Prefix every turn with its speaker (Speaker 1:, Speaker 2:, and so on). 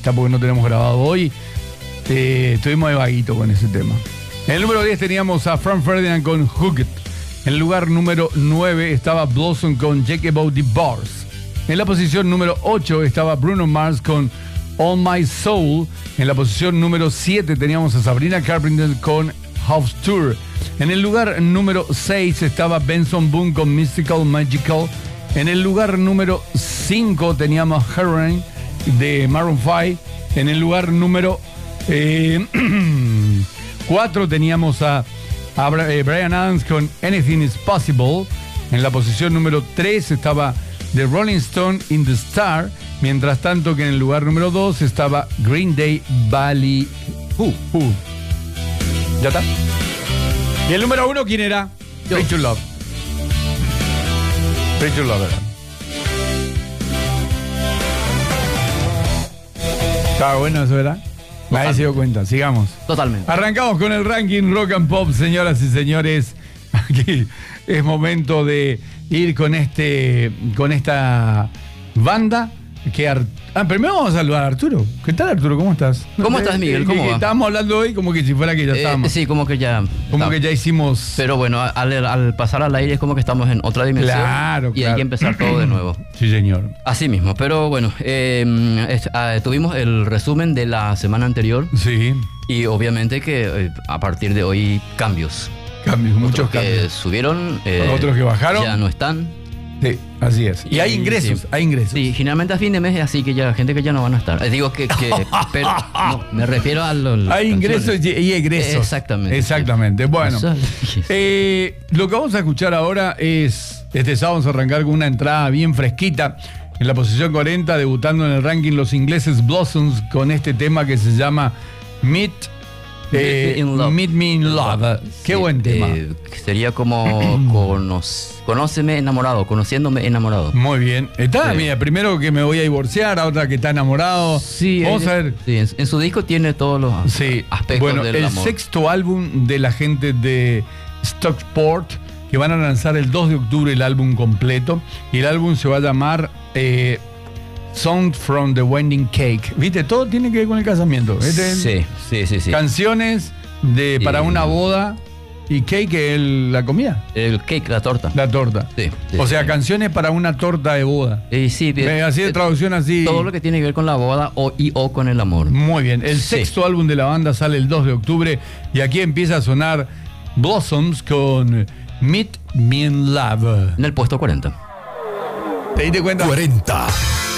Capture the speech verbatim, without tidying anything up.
Speaker 1: lista porque no tenemos grabado hoy. Eh, estuvimos de vaguito con ese tema. En el número diez teníamos a Frank Ferdinand con Hooked. En el lugar número nueve estaba Blossom con Jake About the Bars. En la posición número ocho estaba Bruno Mars con All My Soul. En la posición número siete teníamos a Sabrina Carpenter con House Tour. En el lugar número seis estaba Benson Boone con Mystical Magical. En el lugar número cinco teníamos Heroin de Maroon cinco. En el lugar número eh, cuatro teníamos a, a Bryan Adams con Anything is Possible. En la posición número tres estaba The Rolling Stone in the Star. Mientras tanto que en el lugar número dos estaba Green Day Valley. Uh, uh. ¿Ya está? ¿Y el número uno quién era? Free to Love. Free to Love, ¿verdad? Estaba bueno eso, ¿verdad? Nadie se dio cuenta. Sigamos.
Speaker 2: Totalmente.
Speaker 1: Arrancamos con el ranking Rock and Pop, señoras y señores. Aquí es momento de ir con este, con esta banda. Que Ar- ah, primero vamos a saludar a Arturo. ¿Qué tal, Arturo? ¿Cómo estás?
Speaker 2: ¿Cómo estás, Miguel? ¿Cómo
Speaker 1: que,
Speaker 2: va?
Speaker 1: Estábamos hablando hoy como que si fuera que ya estábamos.
Speaker 2: Eh, sí, como que ya.
Speaker 1: Como
Speaker 2: está.
Speaker 1: que ya hicimos.
Speaker 2: Pero bueno, al, al pasar al aire es como que estamos en otra dimensión.
Speaker 1: Claro,
Speaker 2: Y
Speaker 1: claro.
Speaker 2: hay que empezar todo de nuevo.
Speaker 1: Sí, señor.
Speaker 2: Así mismo. Pero bueno, eh, es- ah, tuvimos el resumen de la semana anterior.
Speaker 1: Sí.
Speaker 2: Y obviamente que eh, a partir de hoy cambios.
Speaker 1: Cambios, muchos
Speaker 2: Otros que
Speaker 1: cambios.
Speaker 2: subieron. eh,
Speaker 1: Otros que bajaron.
Speaker 2: Ya no están.
Speaker 1: Sí, así es. Y hay
Speaker 2: Y-
Speaker 1: ingresos,
Speaker 2: sí.
Speaker 1: hay ingresos.
Speaker 2: Sí, generalmente a fin de mes es así que ya gente que ya no van a estar. Eh, digo que, que pero no, me refiero a los.
Speaker 1: Hay ingresos y, y egresos.
Speaker 2: Exactamente.
Speaker 1: Exactamente.
Speaker 2: Sí.
Speaker 1: Bueno,
Speaker 2: Eso-
Speaker 1: eh, lo que vamos a escuchar ahora es, este sábado vamos a arrancar con una entrada bien fresquita. En la posición cuarenta, debutando en el ranking los ingleses Blossoms con este tema que se llama Meet, eh,
Speaker 2: Meet Me in Love.
Speaker 1: Meet Me in Love. Qué
Speaker 2: Sí,
Speaker 1: buen tema.
Speaker 2: eh, sería como cono- conóceme enamorado, conociéndome enamorado.
Speaker 1: Muy bien. Está,
Speaker 2: Sí.
Speaker 1: mira, primero que me voy a divorciar, a otra que está enamorado.
Speaker 2: Sí,
Speaker 1: Vamos
Speaker 2: eh,
Speaker 1: a ver.
Speaker 2: sí, en, en su disco tiene todos los
Speaker 1: Sí,
Speaker 2: aspectos
Speaker 1: bueno,
Speaker 2: del
Speaker 1: el
Speaker 2: amor.
Speaker 1: sexto álbum de la gente de Stockport, que van a lanzar el dos de octubre el álbum completo, y el álbum se va a llamar eh, Songs from the Wedding Cake. ¿Viste? Todo tiene que ver con el casamiento. Este es
Speaker 2: Sí, sí, sí, sí.
Speaker 1: Canciones de,
Speaker 2: Y-
Speaker 1: para una boda y cake, el- la comida,
Speaker 2: El cake, la torta.
Speaker 1: la torta.
Speaker 2: Sí, sí,
Speaker 1: o sea,
Speaker 2: sí.
Speaker 1: canciones para una torta de boda.
Speaker 2: Y sí,
Speaker 1: Me-
Speaker 2: eh,
Speaker 1: así de
Speaker 2: eh,
Speaker 1: traducción así.
Speaker 2: Todo lo que tiene que ver con la boda o, y o con el amor.
Speaker 1: Muy bien, el
Speaker 2: Sí.
Speaker 1: sexto álbum de la banda sale el dos de octubre y aquí empieza a sonar Blossoms con Meet Me in Love.
Speaker 2: En el puesto cuarenta.
Speaker 1: ¿Te diste cuenta?
Speaker 3: cuarenta.